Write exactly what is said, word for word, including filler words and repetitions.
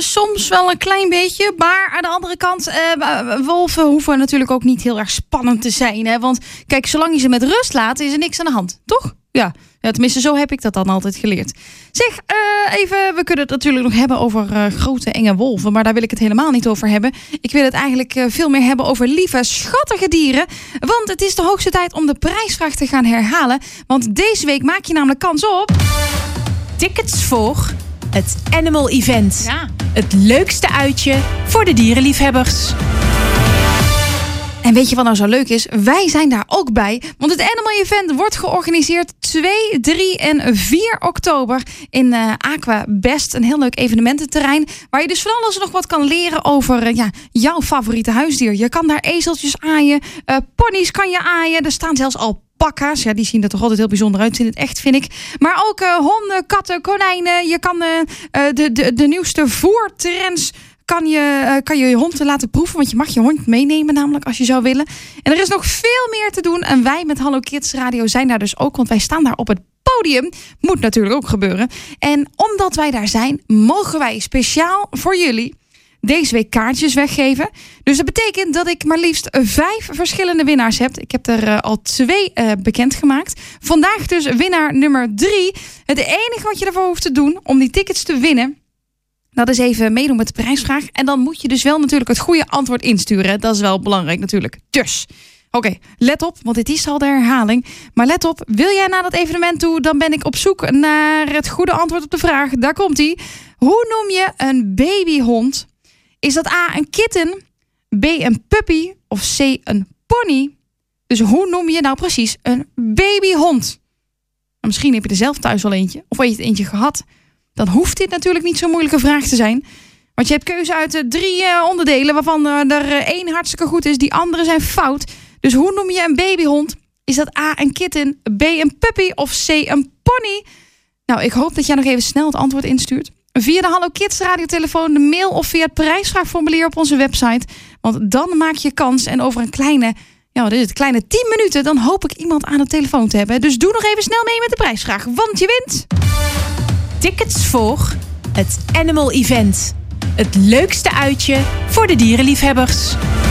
soms wel een klein beetje. Maar aan de andere kant, uh, wolven hoeven natuurlijk ook niet heel erg spannend te zijn. Hè? Want kijk, zolang je ze met rust laat, is er niks aan de hand. Toch? Ja. Ja, tenminste, zo heb ik dat dan altijd geleerd. Zeg, uh, even, we kunnen het natuurlijk nog hebben over uh, grote enge wolven. Maar daar wil ik het helemaal niet over hebben. Ik wil het eigenlijk uh, veel meer hebben over lieve, schattige dieren. Want het is de hoogste tijd om de prijsvraag te gaan herhalen. Want deze week maak je namelijk kans op... Tickets voor het Animal Event. Ja. Het leukste uitje voor de dierenliefhebbers. En weet je wat nou zo leuk is? Wij zijn daar ook bij. Want het Animal Event wordt georganiseerd twee, drie en vier oktober in uh, Aqua Best. Een heel leuk evenemententerrein. Waar je dus van alles nog wat kan leren over uh, ja, jouw favoriete huisdier. Je kan daar ezeltjes aaien. Uh, ponies kan je aaien. Er staan zelfs alpaca's. Ja, die zien er toch altijd heel bijzonder uit in het echt, vind ik. Maar ook uh, honden, katten, konijnen. Je kan uh, uh, de, de, de nieuwste voertrends... Kan je, uh, kan je je hond laten proeven. Want je mag je hond meenemen namelijk als je zou willen. En er is nog veel meer te doen. En wij met Hallo Kids Radio zijn daar dus ook. Want wij staan daar op het podium. Moet natuurlijk ook gebeuren. En omdat wij daar zijn, mogen wij speciaal voor jullie deze week kaartjes weggeven. Dus dat betekent dat ik maar liefst vijf verschillende winnaars heb. Ik heb er uh, al twee uh, bekendgemaakt. Vandaag dus winnaar nummer drie. Het enige wat je ervoor hoeft te doen om die tickets te winnen... Dat is even meedoen met de prijsvraag. En dan moet je dus wel natuurlijk het goede antwoord insturen. Dat is wel belangrijk natuurlijk. Dus, oké, okay, let op, want dit is al de herhaling. Maar let op, wil jij naar dat evenement toe... dan ben ik op zoek naar het goede antwoord op de vraag. Daar komt-ie. Hoe noem je een babyhond? Is dat A, een kitten, B, een puppy of C, een pony? Dus hoe noem je nou precies een babyhond? Nou, misschien heb je er zelf thuis al eentje. Of heb je het eentje gehad... Dan hoeft dit natuurlijk niet zo'n moeilijke vraag te zijn. Want je hebt keuze uit uh, drie uh, onderdelen... waarvan uh, er uh, één hartstikke goed is. Die andere zijn fout. Dus hoe noem je een babyhond? Is dat A, een kitten, B, een puppy of C, een pony? Nou, ik hoop dat jij nog even snel het antwoord instuurt. Via de Hallo Kids radiotelefoon, de mail... of via het prijsvraagformulier op onze website. Want dan maak je kans. En over een kleine... Ja, wat is het? Kleine tien minuten... dan hoop ik iemand aan de telefoon te hebben. Dus doe nog even snel mee met de prijsvraag. Want je wint... Tickets voor het Animal Event. Het leukste uitje voor de dierenliefhebbers.